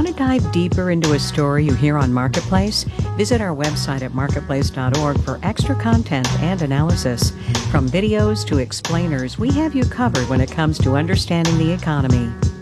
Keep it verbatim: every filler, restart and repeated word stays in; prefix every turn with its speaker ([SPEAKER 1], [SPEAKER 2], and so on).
[SPEAKER 1] to dive deeper into a story you hear on Marketplace? Visit our website at marketplace dot org for extra content and analysis. From videos to explainers, we have you covered when it comes to understanding the economy.